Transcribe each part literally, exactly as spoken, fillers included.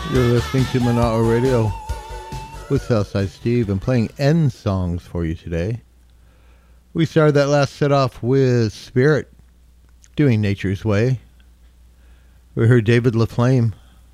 You're listening to Monotto Radio with Southside Steve and playing end songs for you today. We started that last set off with Spirit doing Nature's Way. We heard David LaFlame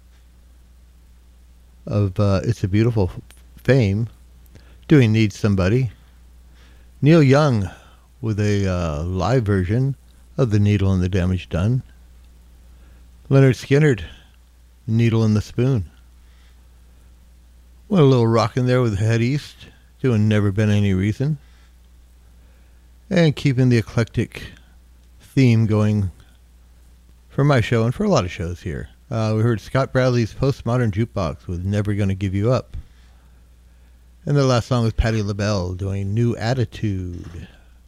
of uh, It's a Beautiful fame doing Need Somebody. Neil Young with a uh, live version of The Needle and the Damage Done. Leonard Skinner, Needle and the Spoon. Went a little rockin' there with Head East, doing Never Been Any Reason. And keeping the eclectic theme going for my show and for a lot of shows here. Uh, we heard Scott Bradley's Postmodern Jukebox with Never Gonna Give You Up. And the last song was Patti LaBelle doing New Attitude.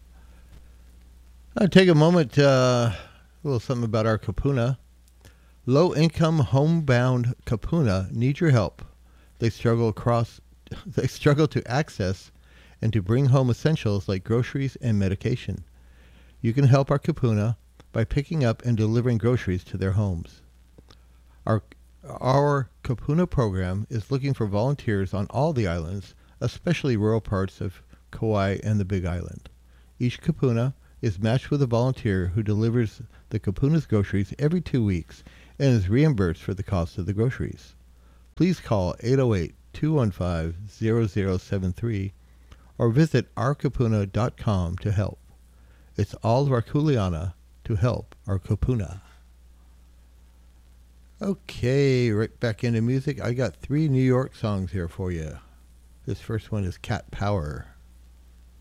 I'll take a moment, uh, a little something about our Kupuna. Low-income, homebound Kupuna need your help. They struggle across, they struggle to access and to bring home essentials like groceries and medication. You can help our Kupuna by picking up and delivering groceries to their homes. Our our Kupuna program is looking for volunteers on all the islands, especially rural parts of Kauai and the Big Island. Each Kupuna is matched with a volunteer who delivers the Kupuna's groceries every two weeks and is reimbursed for the cost of the groceries. Please call eight oh eight, two one five, zero zero seven three or visit our kupuna dot com to help. It's all of our kuleana to help our Kupuna. Okay, right back into music. I got three New York songs here for you. This first one is Cat Power.